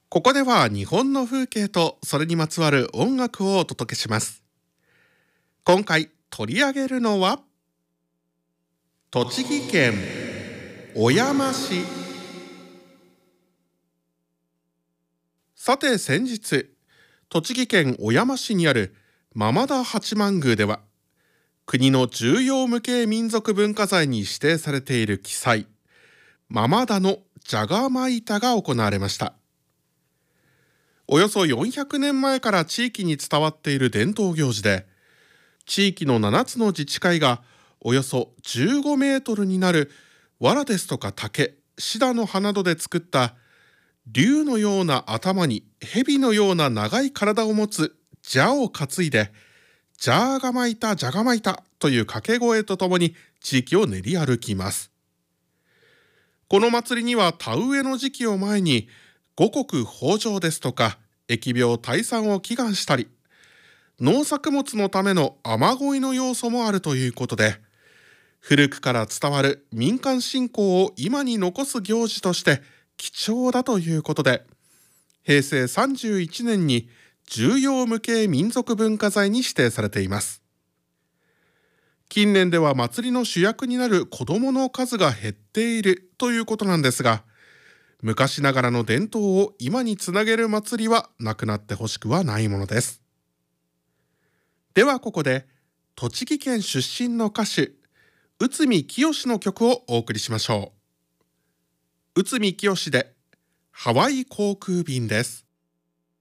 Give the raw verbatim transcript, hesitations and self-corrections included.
ここでは日本の風景とそれにまつわる音楽をお届けします。今回取り上げるのは栃木県小山市。さて先日、栃木県小山市にある間田八幡宮では国の重要無形民族文化財に指定されている奇祭、間田のじゃがま板が行われました。およそよんひゃくねんまえから地域に伝わっている伝統行事で、地域のななつの自治会がおよそじゅうごメートルになる藁ですとか竹、シダの葉などで作った竜のような頭に蛇のような長い体を持つじゃを担いで、じゃがまいたじゃがまいたという掛け声とともに地域を練り歩きます。この祭りには田植えの時期を前に五穀豊穣ですとか疫病退散を祈願したり、農作物のための雨乞いの要素もあるということで、古くから伝わる民間信仰を今に残す行事として貴重だということで、へいせいさんじゅういちねんに重要無形民族文化財に指定されています。近年では祭りの主役になる子どもの数が減っているということなんですが、昔ながらの伝統を今につなげる祭りはなくなってほしくはないものです。ではここで栃木県出身の歌手内海清の曲をお送りしましょう。内海清でハワイ航空便です。